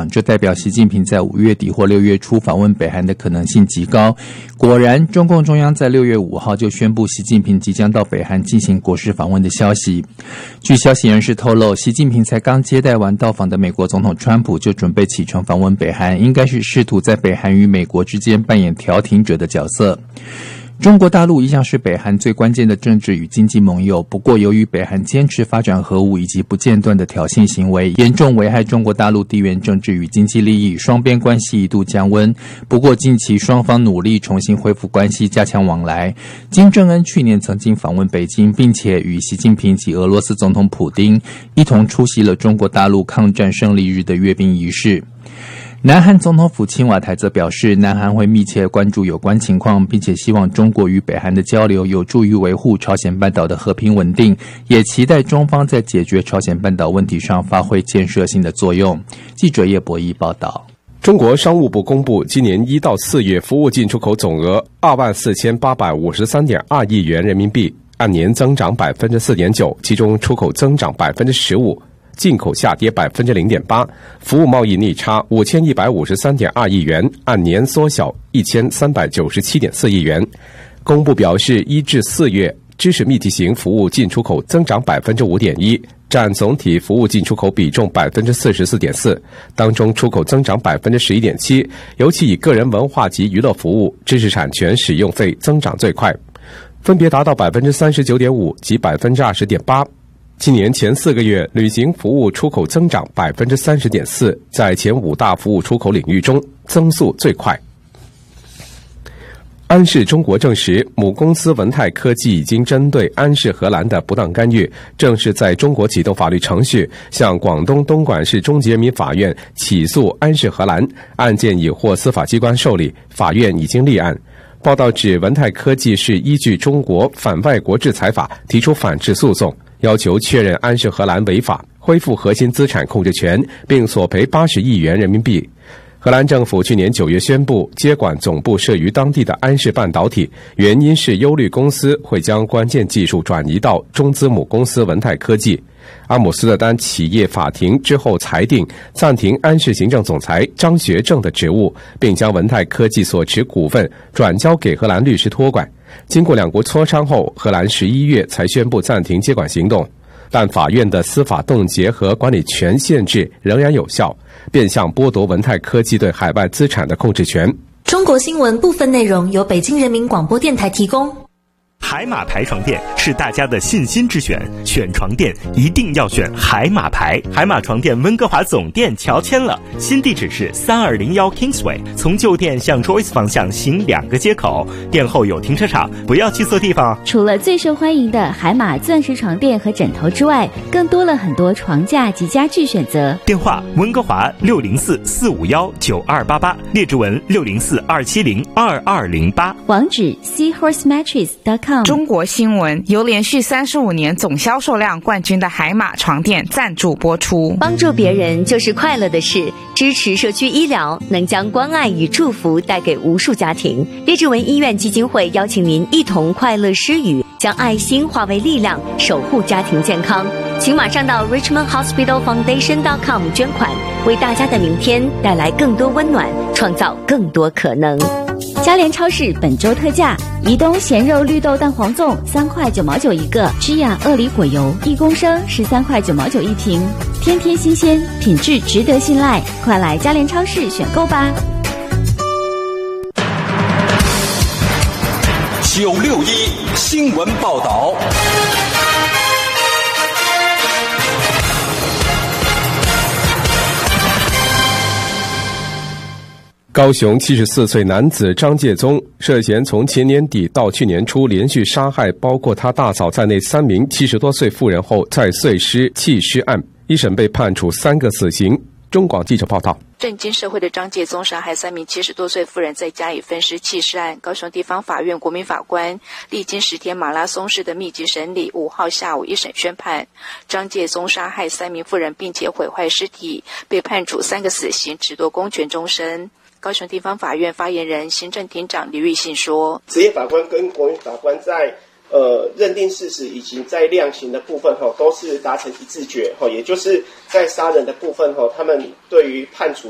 响，这代表习近平在5月底或6月初访问北韩的可能性极高。果然，中共中央在6月5号就宣布习近平即将到北韩进行国事访问的消息。据消息人士透露，习近平才刚接待完到访的美国总统川普，就准备启程访问北韩，应该是试图在北韩与美国之间扮演调停者的角色。中国大陆一向是北韩最关键的政治与经济盟友，不过由于北韩坚持发展核武以及不间断的挑衅行为，严重危害中国大陆地缘政治与经济利益，双边关系一度降温。不过近期双方努力重新恢复关系，加强往来。金正恩去年曾经访问北京，并且与习近平及俄罗斯总统普丁一同出席了中国大陆抗战胜利日的阅兵仪式。南韩总统府青瓦台则表示，南韩会密切关注有关情况，并且希望中国与北韩的交流有助于维护朝鲜半岛的和平稳定，也期待中方在解决朝鲜半岛问题上发挥建设性的作用。记者叶博弈报道。 中国商务部公布，今年1到4月服务进出口总额24853.2亿元人民币，按年增长 4.9%， 其中出口增长 15%。进口下跌 0.8%， 服务贸易逆差 5153.2亿元，按年缩小 1397.4亿元。公布表示，1至4月知识密集型服务进出口增长 5.1%， 占总体服务进出口比重 44.4%， 当中出口增长 11.7%， 尤其以个人文化及娱乐服务、知识产权使用费增长最快，分别达到 39.5% 及 20.8%。今年前4个月，旅行服务出口增长 30.4%， 在前5大服务出口领域中增速最快。安氏中国证实，母公司文泰科技已经针对安氏荷兰的不当干预，正式在中国启动法律程序，向广东东莞市中级人民法院起诉安氏荷兰，案件已获司法机关受理，法院已经立案。报道指，文泰科技是依据中国反外国制裁法提出反制诉讼，要求确认安氏荷兰违法，恢复核心资产控制权，并索赔80亿元人民币。荷兰政府去年9月宣布接管总部设于当地的安氏半导体，原因是忧虑公司会将关键技术转移到中资母公司文泰科技。阿姆斯特丹企业法庭之后裁定暂停安氏行政总裁张学正的职务，并将文泰科技所持股份转交给荷兰律师托管。经过2国磋商后，荷兰11月才宣布暂停接管行动，但法院的司法冻结和管理权限制仍然有效，变相剥夺文泰科技对海外资产的控制权。 中国新闻部分内容由北京人民广播电台提供。 海马牌床垫是大家的信心之选，选床垫一定要选海马牌。海马床垫温哥华总店乔迁了，新地址是3201 Kingsway， 从旧店向 Joyce 方向行2个街口，店后有停车场，不要去错地方。 除了最受欢迎的海马钻石床垫和枕头之外，更多了很多床架及家具选择。 电话温哥华604-451-9288，列治文604-270-2208， 网址 seahorsemattress.com。 中国新闻由连续35年总销售量冠军的海马床垫赞助播出。 帮助别人就是快乐的事，支持社区医疗能将关爱与祝福带给无数家庭。列治文医院基金会邀请您一同快乐施予，将爱心化为力量，守护家庭健康。请马上到 richmondhospitalfoundation.com 捐款，为大家的明天带来更多温暖，创造更多可能。 嘉联超市本周特价：宜东咸肉绿豆蛋黄粽3块9毛9一个，芝雅鳄梨果油1公升13块9毛9一瓶，天天新鲜，品质值得信赖，快来嘉联超市选购吧。 961新闻报道。 高雄74岁男子张介宗涉嫌从前年底到去年初连续杀害包括他大嫂在内3名70多岁妇人后再碎尸弃尸案，一审被判处3个死刑。中广记者报道。 震惊社会的张介宗杀害3名70多岁妇人再加以分尸弃尸案，高雄地方法院国民法官历经10天马拉松式的密集审理，5号下午一审宣判，张介宗杀害3名妇人并且毁坏尸体，被判处3个死刑，褫夺公权终身。高雄地方法院发言人行政庭长李玉信说， 职业法官跟国民法官在认定事实以及在量刑的部分都是达成一致决，也就是在杀人的部分他们对于判处